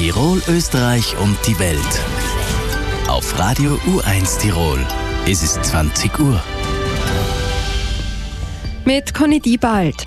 Tirol, Österreich und die Welt. Auf Radio U1 Tirol. Es ist 20 Uhr. Mit Conny Diebald.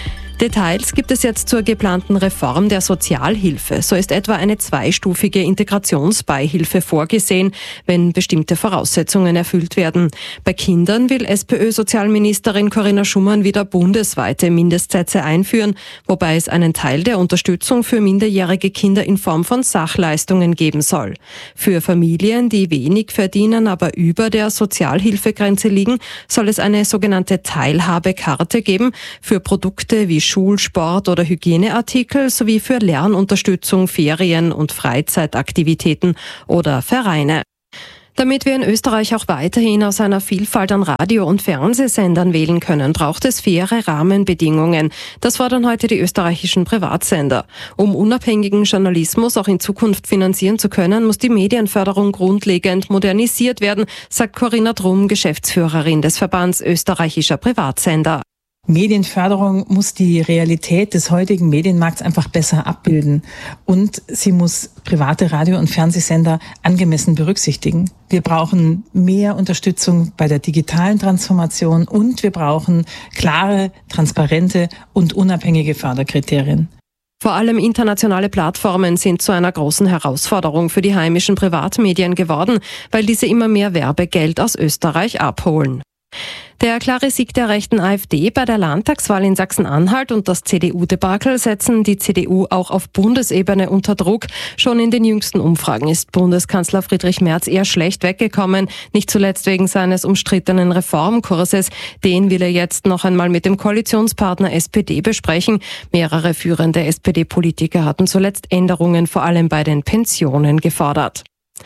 Details gibt es jetzt zur geplanten Reform der Sozialhilfe. So ist etwa eine zweistufige Integrationsbeihilfe vorgesehen, wenn bestimmte Voraussetzungen erfüllt werden. Bei Kindern will SPÖ-Sozialministerin Corinna Schumann wieder bundesweite Mindestsätze einführen, wobei es einen Teil der Unterstützung für minderjährige Kinder in Form von Sachleistungen geben soll. Für Familien, die wenig verdienen, aber über der Sozialhilfegrenze liegen, soll es eine sogenannte Teilhabekarte geben für Produkte wie Schul-, Sport- oder Hygieneartikel sowie für Lernunterstützung, Ferien- und Freizeitaktivitäten oder Vereine. Damit wir in Österreich auch weiterhin aus einer Vielfalt an Radio- und Fernsehsendern wählen können, braucht es faire Rahmenbedingungen. Das fordern heute die österreichischen Privatsender. Um unabhängigen Journalismus auch in Zukunft finanzieren zu können, muss die Medienförderung grundlegend modernisiert werden, sagt Corinna Drum, Geschäftsführerin des Verbands österreichischer Privatsender. Medienförderung muss die Realität des heutigen Medienmarkts einfach besser abbilden und sie muss private Radio- und Fernsehsender angemessen berücksichtigen. Wir brauchen mehr Unterstützung bei der digitalen Transformation und wir brauchen klare, transparente und unabhängige Förderkriterien. Vor allem internationale Plattformen sind zu einer großen Herausforderung für die heimischen Privatmedien geworden, weil diese immer mehr Werbegeld aus Österreich abholen. Der klare Sieg der rechten AfD bei der Landtagswahl in Sachsen-Anhalt und das CDU-Debakel setzen die CDU auch auf Bundesebene unter Druck. Schon in den jüngsten Umfragen ist Bundeskanzler Friedrich Merz eher schlecht weggekommen, nicht zuletzt wegen seines umstrittenen Reformkurses. Den will er jetzt noch einmal mit dem Koalitionspartner SPD besprechen. Mehrere führende SPD-Politiker hatten zuletzt Änderungen vor allem bei den Pensionen gefordert.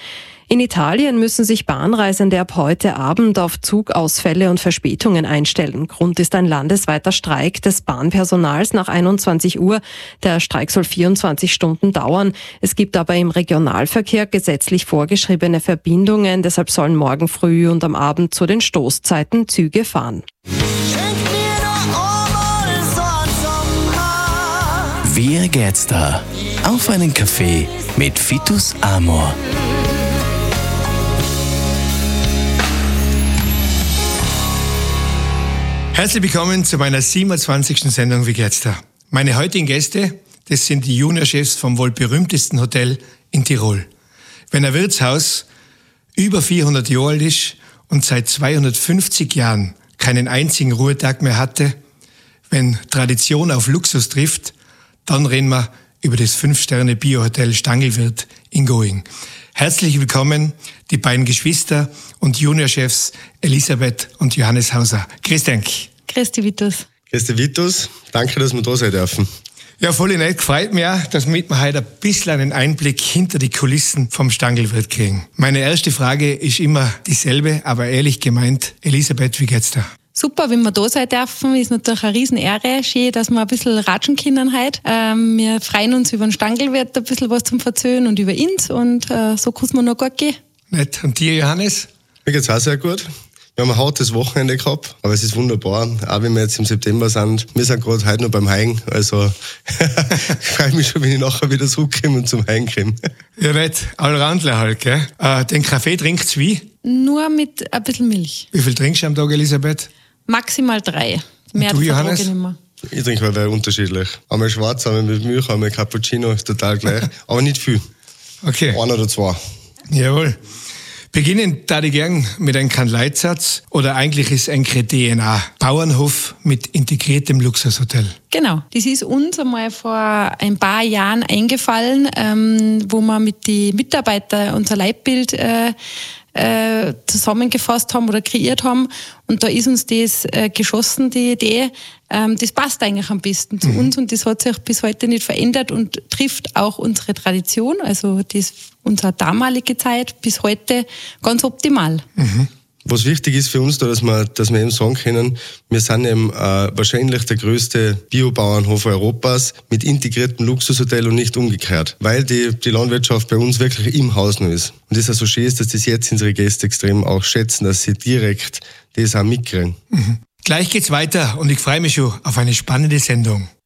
In Italien müssen sich Bahnreisende ab heute Abend auf Zugausfälle und Verspätungen einstellen. Grund ist ein landesweiter Streik des Bahnpersonals nach 21 Uhr. Der Streik soll 24 Stunden dauern. Es gibt aber im Regionalverkehr gesetzlich vorgeschriebene Verbindungen. Deshalb sollen morgen früh und am Abend zu den Stoßzeiten Züge fahren. Wie geht's da? Auf einen Kaffee mit Vitus Amor. Herzlich willkommen zu meiner 27. Sendung Wie geht's da? Meine heutigen Gäste, das sind die Juniorchefs vom wohl berühmtesten Hotel in Tirol. Wenn ein Wirtshaus über 400 Jahre alt ist und seit 250 Jahren keinen einzigen Ruhetag mehr hatte, wenn Tradition auf Luxus trifft, dann reden wir über das 5-Sterne-Bio-Hotel Stangelwirt in Going. Herzlich willkommen, die beiden Geschwister und Juniorchefs Elisabeth und Johannes Hauser. Grüß dich. Grüß dich, Vitus. Grüß dich, Vitus. Danke, dass wir da sein dürfen. Ja, voll nett. Freut mich auch, dass wir heute ein bisschen einen Einblick hinter die Kulissen vom Stangelwirt kriegen. Meine erste Frage ist immer dieselbe, aber ehrlich gemeint. Elisabeth, wie geht's dir? Super, wenn wir da sein dürfen, ist natürlich eine Riesenehre. Schön, dass wir ein bisschen ratschen können heute. Wir freuen uns über den Stangelwirt, ein bisschen was zum Verzögern und über uns und so kann es mir noch gut gehen. Nett. Und dir, Johannes? Mir geht's auch sehr gut. Wir haben ein hartes Wochenende gehabt, aber es ist wunderbar. Auch wenn wir jetzt im September sind. Wir sind gerade heute noch beim Heigen, also ich freue mich schon, wenn ich nachher wieder zurückkomme und zum Heigen komme. Ja, nett. Allroundler halt, gell? Den Kaffee trinkt's wie? Nur mit ein bisschen Milch. Wie viel trinkst du am Tag, Elisabeth? Maximal 3. Mehr du, Johannes? Ich nicht mehr. Ich trinke halt unterschiedlich. Einmal schwarz, einmal mit Milch, einmal Cappuccino, ist total gleich. Aber nicht viel. Okay. 1 oder 2. Jawohl. Beginnen da ich gern mit einem kleinen Leitsatz oder eigentlich ist ein DNA. Bauernhof mit integriertem Luxushotel. Genau. Das ist uns einmal vor ein paar Jahren eingefallen, wo wir mit den Mitarbeitern unser Leitbild zusammengefasst haben oder kreiert haben. Und da ist uns das geschossen, die Idee. Das passt eigentlich am besten zu uns und das hat sich bis heute nicht verändert und trifft auch unsere Tradition, also das unsere damalige Zeit bis heute ganz optimal. Was wichtig ist für uns da, dass wir eben sagen können, wir sind eben wahrscheinlich der größte Biobauernhof Europas mit integriertem Luxushotel und nicht umgekehrt, weil die Landwirtschaft bei uns wirklich im Haus noch ist. Und das ist so schön, dass das jetzt unsere Gäste extrem auch schätzen, dass sie direkt das auch mitkriegen. Gleich geht's weiter und ich freue mich schon auf eine spannende Sendung.